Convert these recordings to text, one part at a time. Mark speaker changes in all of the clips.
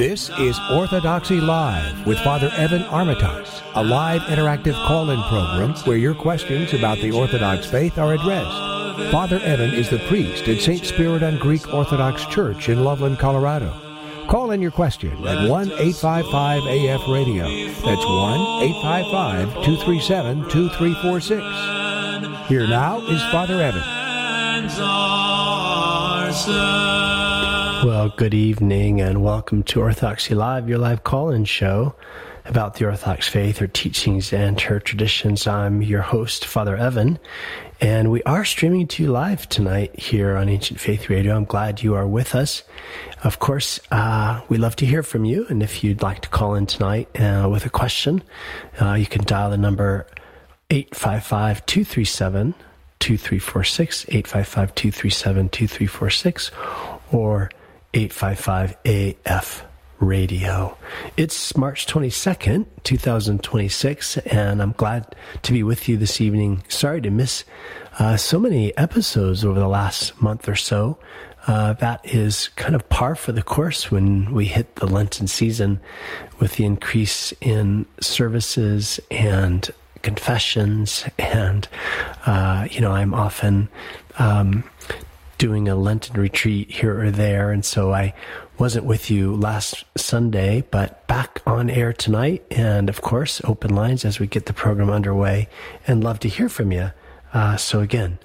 Speaker 1: This is Orthodoxy Live with Father Evan Armitage, a live interactive call-in program where your questions about the Orthodox faith are addressed. Father Evan is the priest at St. Spiridon Greek Orthodox Church in Loveland, Colorado. Call in your question at 1-855-AF-RADIO. That's 1-855-237-2346. Here now is Father Evan.
Speaker 2: Well, good evening and welcome to Orthodoxy Live, your live call-in show about the Orthodox faith, her teachings, and her traditions. I'm your host, Father Evan, and we are streaming to you live tonight here on Ancient Faith Radio. I'm glad you are with us. Of course, we love to hear from you, and if you'd like to call in tonight with a question, you can dial the number 855-237-2346, 855-237-2346, or 855-AF-RADIO. It's March 22nd, 2026, and I'm glad to be with you this evening. Sorry to miss so many episodes over the last month or so. That is kind of par for the course when we hit the Lenten season with the increase in services and confessions, and I'm often doing a Lenten retreat here or there, and so I wasn't with you last Sunday, but back on air tonight, and of course open lines as we get the program underway, and love to hear from you. So again,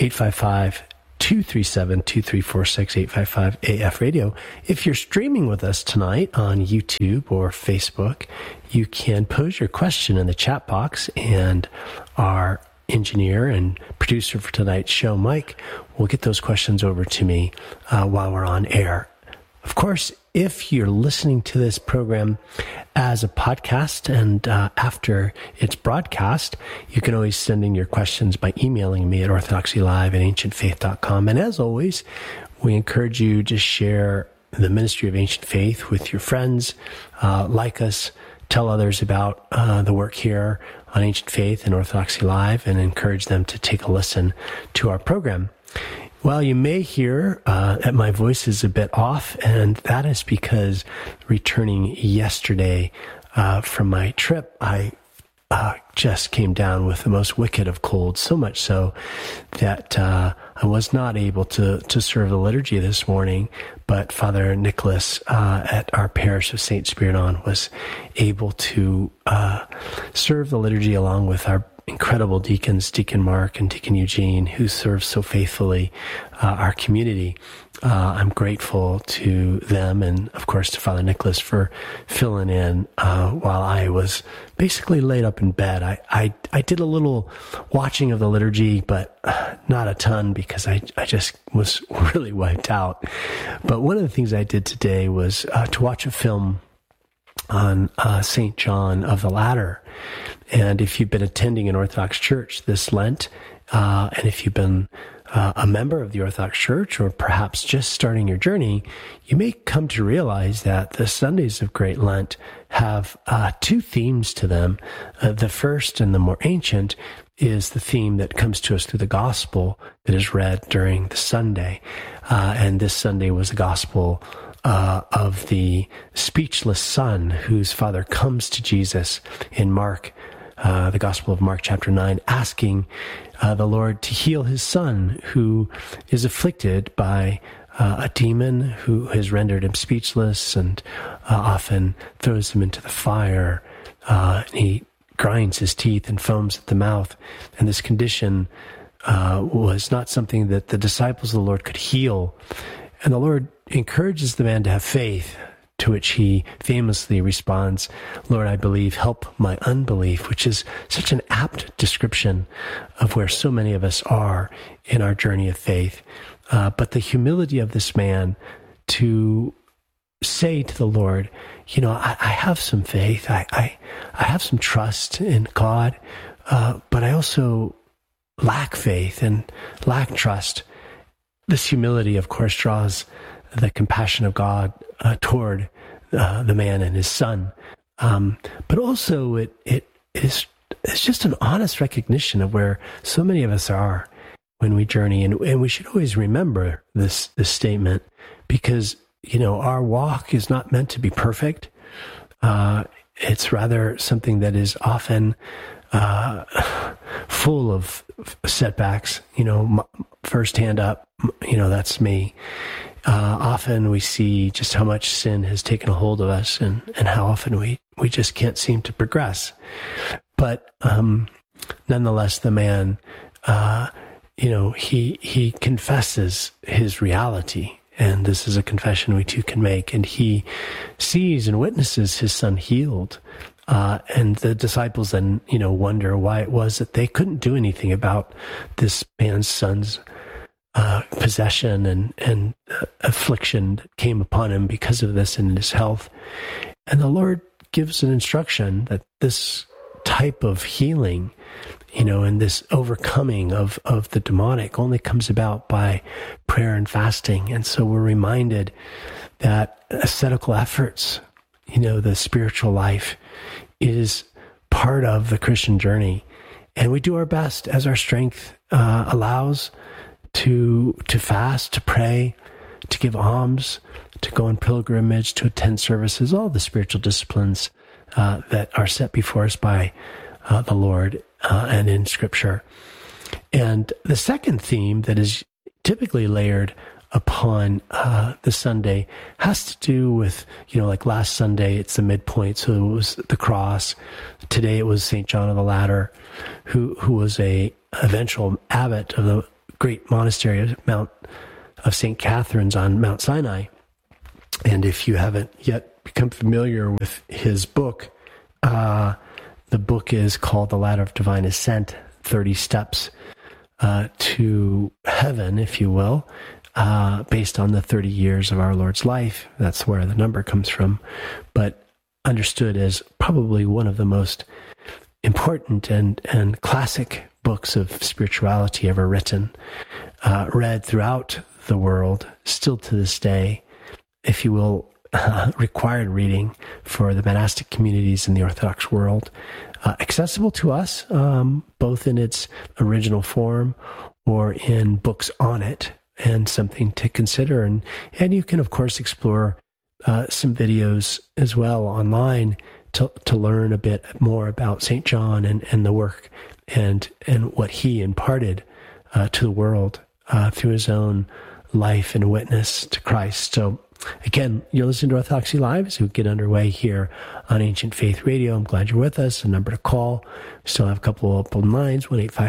Speaker 2: 855-237-2346, 855-AF-RADIO. If you're streaming with us tonight on YouTube or Facebook, you can pose your question in the chat box, and our engineer and producer for tonight's show, Mike, will get those questions over to me while we're on air. Of course, if you're listening to this program as a podcast and after it's broadcast, you can always send in your questions by emailing me at orthodoxylive@ancientfaith.com. And as always, we encourage you to share the ministry of Ancient Faith with your friends, like us, tell others about the work here on Ancient Faith and Orthodoxy Live, and encourage them to take a listen to our program. Well, you may hear that my voice is a bit off, and that is because returning yesterday from my trip, I just came down with the most wicked of colds, so much so that I was not able to serve the liturgy this morning, but Father Nicholas at our parish of St. Spiridon was able to serve the liturgy along with our incredible deacons, Deacon Mark and Deacon Eugene, who serve so faithfully our community. I'm grateful to them and, of course, to Father Nicholas for filling in while I was basically laid up in bed. I did a little watching of the liturgy, but not a ton because I just was really wiped out. But one of the things I did today was to watch a film on St. John of the Ladder. And if you've been attending an Orthodox church this Lent, and if you've been a member of the Orthodox Church, or perhaps just starting your journey, you may come to realize that the Sundays of Great Lent have two themes to them. The first and the more ancient is the theme that comes to us through the gospel that is read during the Sunday. And this Sunday was the gospel of the speechless son whose father comes to Jesus in Mark, the Gospel of Mark chapter 9, asking the Lord to heal his son who is afflicted by a demon who has rendered him speechless and often throws him into the fire. He grinds his teeth and foams at the mouth. And this condition was not something that the disciples of the Lord could heal. And the Lord encourages the man to have faith, to which he famously responds, "Lord, I believe, help my unbelief," which is such an apt description of where so many of us are in our journey of faith. But the humility of this man to say to the Lord, I have some faith, I have some trust in God, but I also lack faith and lack trust. This humility, of course, draws the compassion of God toward the man and his son. But also it's just an honest recognition of where so many of us are when we journey. And we should always remember this statement, because our walk is not meant to be perfect. It's rather something that is often full of setbacks. First hand up, that's me. Often we see just how much sin has taken a hold of us and how often we just can't seem to progress. But nonetheless, the man, he confesses his reality. And this is a confession we too can make. And he sees and witnesses his son healed. And the disciples then, wonder why it was that they couldn't do anything about this man's son's possession and affliction that came upon him because of this in his health. And the Lord gives an instruction that this type of healing, and this overcoming of the demonic only comes about by prayer and fasting. And so we're reminded that ascetical efforts, the spiritual life is part of the Christian journey. And we do our best as our strength allows to fast, to pray, to give alms, to go on pilgrimage, to attend services, all the spiritual disciplines that are set before us by the Lord and in Scripture. And the second theme that is typically layered upon the Sunday has to do with, like last Sunday, it's the midpoint, so it was the cross. Today it was St. John of the Ladder, who was a eventual abbot of the great monastery of St. Catherine's on Mount Sinai. And if you haven't yet become familiar with his book, the book is called The Ladder of Divine Ascent, 30 Steps to Heaven, if you will, based on the 30 years of our Lord's life. That's where the number comes from, but understood as probably one of the most important and classic books of spirituality ever written, read throughout the world, still to this day, if you will, required reading for the monastic communities in the Orthodox world, accessible to us, both in its original form or in books on it, and something to consider. And you can, of course, explore some videos as well online to learn a bit more about St. John and the work and what he imparted to the world through his own life and witness to Christ. So again, you're listening to Orthodoxy Live as we get underway here on Ancient Faith Radio. I'm glad you're with us. A number to call. We still have a couple of open lines,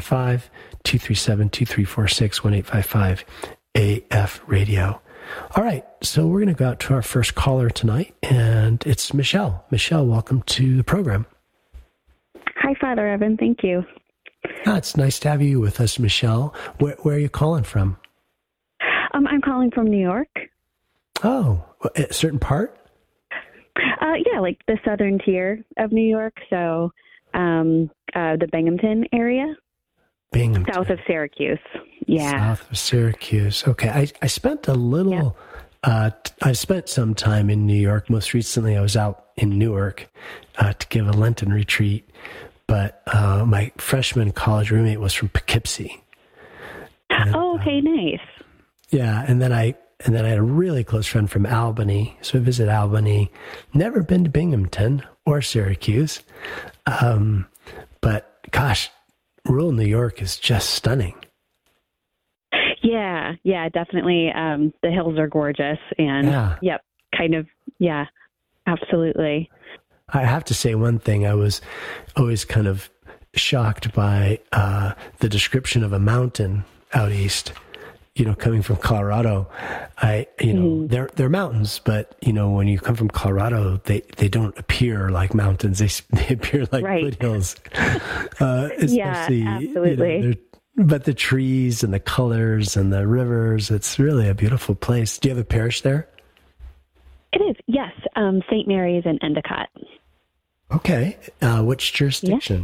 Speaker 2: 1-855-237-2346, 1-855-AF-RADIO. All right, so we're going to go out to our first caller tonight, and it's Michelle. Michelle, welcome to the program.
Speaker 3: Hi, Father Evan. Thank you.
Speaker 2: It's nice to have you with us, Michelle. Where are you calling from?
Speaker 3: I'm calling from New York.
Speaker 2: Oh, a certain part?
Speaker 3: Yeah, like the southern tier of New York. So the Binghamton area.
Speaker 2: Binghamton.
Speaker 3: South of Syracuse. Yeah.
Speaker 2: South of Syracuse. Okay. I spent a little, I spent some time in New York. Most recently, I was out in Newark to give a Lenten retreat. But my freshman college roommate was from Poughkeepsie. And,
Speaker 3: okay, nice.
Speaker 2: Yeah, and then I had a really close friend from Albany, so I visited Albany. Never been to Binghamton or Syracuse, but gosh, rural New York is just stunning.
Speaker 3: Yeah, definitely. The hills are gorgeous, and absolutely.
Speaker 2: I have to say one thing. I was always kind of shocked by the description of a mountain out east. Coming from Colorado, they're mountains, but when you come from Colorado, they don't appear like mountains. They appear like foothills.
Speaker 3: Absolutely.
Speaker 2: But the trees and the colors and the rivers, it's really a beautiful place. Do you have a parish there?
Speaker 3: It is, yes. St. Mary's in Endicott.
Speaker 2: Okay. Which jurisdiction?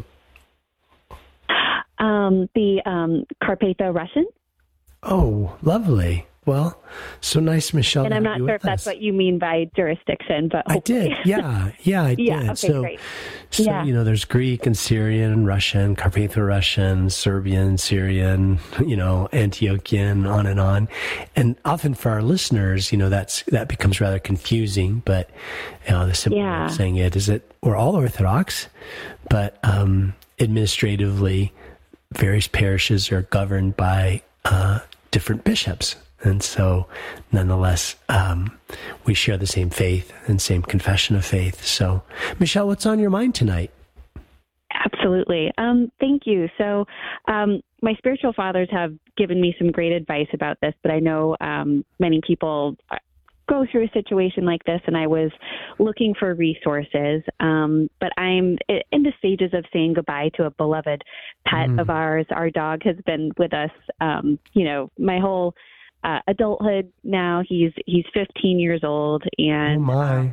Speaker 3: Yeah. The Carpatho Russian.
Speaker 2: Oh, lovely. Well, so nice, Michelle.
Speaker 3: And I'm not sure if that's what you mean by jurisdiction, but hopefully.
Speaker 2: I did. Yeah, I did.
Speaker 3: Okay,
Speaker 2: so,
Speaker 3: great.
Speaker 2: There's Greek and Syrian and Russian, Carpatho-Russian, Serbian, Syrian, Antiochian, on and on. And often for our listeners, that becomes rather confusing. But the simple way of saying it is that we're all Orthodox, but administratively, various parishes are governed by different bishops. And so, nonetheless, we share the same faith and same confession of faith. So, Michelle, what's on your mind tonight?
Speaker 3: Absolutely. Thank you. So, my spiritual fathers have given me some great advice about this, but I know many people go through a situation like this, and I was looking for resources. But I'm in the stages of saying goodbye to a beloved pet of ours. Our dog has been with us, my whole adulthood now. He's 15 years old, and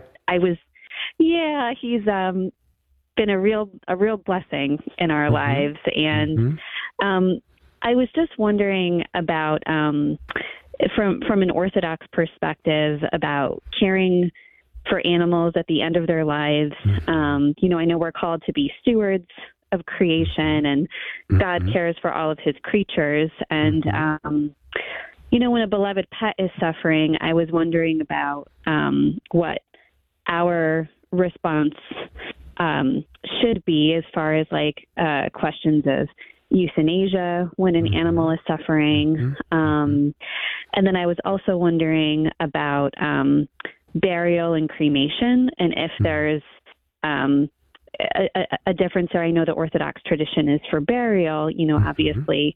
Speaker 3: he's been a real blessing in our lives. And I was just wondering about from an Orthodox perspective about caring for animals at the end of their lives. I know we're called to be stewards of creation, and God cares for all of his creatures. And when a beloved pet is suffering, I was wondering about what our response should be as far as questions of euthanasia when an animal is suffering. And then I was also wondering about burial and cremation, and if there's a difference there. I know the Orthodox tradition is for burial, obviously,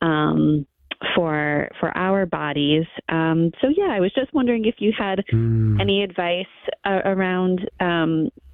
Speaker 3: for our bodies. I was just wondering if you had any advice around